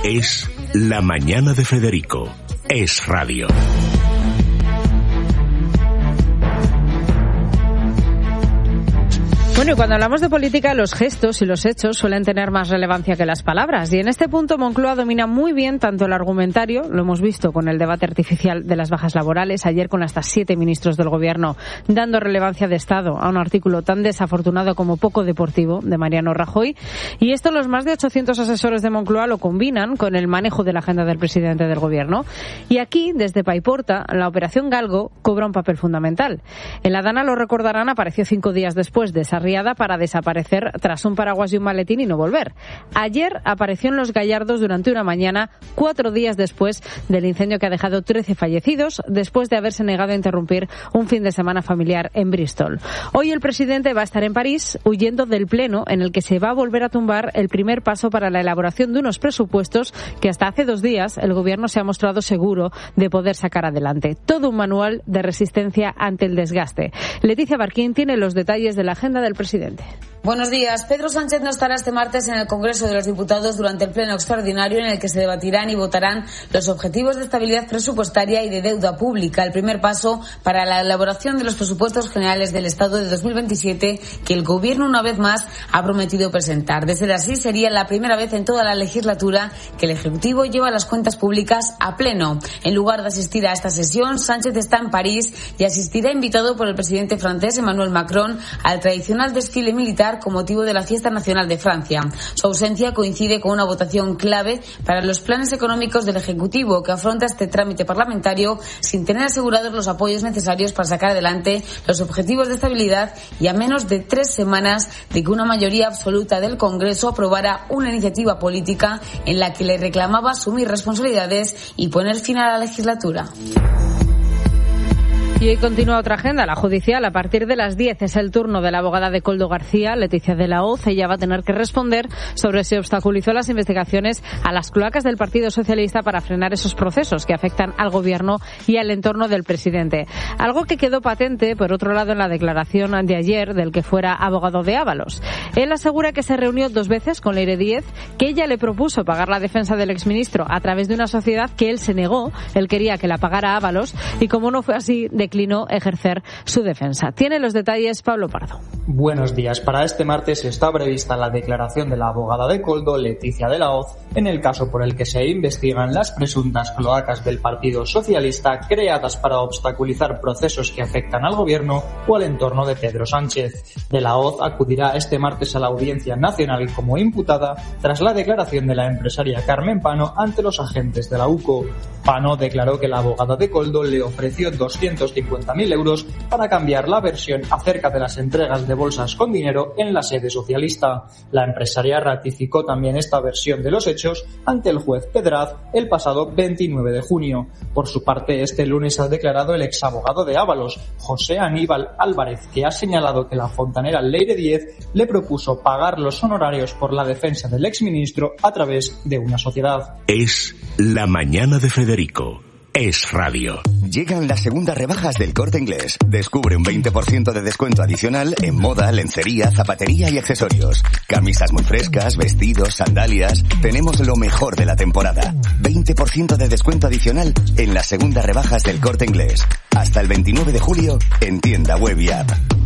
Es La Mañana de Federico. Es Radio. Bueno, y cuando hablamos de política, los gestos y los hechos suelen tener más relevancia que las palabras. Y en este punto Moncloa domina muy bien tanto el argumentario, lo hemos visto con el debate artificial de las bajas laborales, ayer con hasta 7 ministros del Gobierno dando relevancia de Estado a un artículo tan desafortunado como poco deportivo de Mariano Rajoy. Y esto los más de 800 asesores de Moncloa lo combinan con el manejo de la agenda del presidente del Gobierno. Y aquí, desde Paiporta, la operación Galgo cobra un papel fundamental. En la Dana, lo recordarán, apareció 5 días después de esa para desaparecer tras un paraguas y un maletín y no volver. Ayer apareció en Los Gallardos durante una mañana, 4 días después del incendio que ha dejado 13 fallecidos, después de haberse negado a interrumpir un fin de semana familiar en Bristol. Hoy el presidente va a estar en París, huyendo del pleno en el que se va a volver a tumbar el primer paso para la elaboración de unos presupuestos que hasta hace 2 días el Gobierno se ha mostrado seguro de poder sacar adelante. Todo un manual de resistencia ante el desgaste. Leticia Barquín tiene los detalles de la agenda del presidente. Buenos días. Pedro Sánchez no estará este martes en el Congreso de los Diputados durante el pleno extraordinario en el que se debatirán y votarán los objetivos de estabilidad presupuestaria y de deuda pública, el primer paso para la elaboración de los presupuestos generales del Estado de 2027 que el Gobierno una vez más ha prometido presentar. De ser así, sería la primera vez en toda la legislatura que el Ejecutivo lleva las cuentas públicas a pleno. En lugar de asistir a esta sesión, Sánchez está en París y asistirá invitado por el presidente francés Emmanuel Macron al tradicional desfile militar con motivo de la Fiesta Nacional de Francia. Su ausencia coincide con una votación clave para los planes económicos del Ejecutivo, que afronta este trámite parlamentario sin tener asegurados los apoyos necesarios para sacar adelante los objetivos de estabilidad y a menos de 3 semanas de que una mayoría absoluta del Congreso aprobara una iniciativa política en la que le reclamaba asumir responsabilidades y poner fin a la legislatura. Y hoy continúa otra agenda, la judicial. A partir de las 10 es el turno de la abogada de Koldo García, Leticia de la Hoz. Ella va a tener que responder sobre si obstaculizó las investigaciones a las cloacas del Partido Socialista para frenar esos procesos que afectan al Gobierno y al entorno del presidente. Algo que quedó patente, por otro lado, en la declaración de ayer del que fuera abogado de Ábalos. Él asegura que se reunió 2 veces con Leire Díez, que ella le propuso pagar la defensa del exministro a través de una sociedad que él se negó. Él quería que la pagara Ábalos y, como no fue así, declinó ejercer su defensa. Tiene los detalles Pablo Pardo. Buenos días. Para este martes está prevista la declaración de la abogada de Koldo, Leticia de la Hoz, en el caso por el que se investigan las presuntas cloacas del Partido Socialista creadas para obstaculizar procesos que afectan al Gobierno o al entorno de Pedro Sánchez. De la Hoz acudirá este martes a la Audiencia Nacional como imputada tras la declaración de la empresaria Carmen Pano ante los agentes de la UCO. Pano declaró que la abogada de Koldo le ofreció 250.000 euros para cambiar la versión acerca de las entregas de bolsas con dinero en la sede socialista. La empresaria ratificó también esta versión de los hechos ante el juez Pedraz el pasado 29 de junio. Por su parte, este lunes ha declarado el exabogado de Ábalos, José Aníbal Álvarez, que ha señalado que la fontanera Leire Díez le propuso pagar los honorarios por la defensa del exministro a través de una sociedad. Es La Mañana de Federico. Es Radio. Llegan las segundas rebajas del Corte Inglés. Descubre un 20% de descuento adicional en moda, lencería, zapatería y accesorios. Camisas muy frescas, vestidos, sandalias. Tenemos lo mejor de la temporada. 20% de descuento adicional en las segundas rebajas del Corte Inglés. Hasta el 29 de julio en tienda web y app.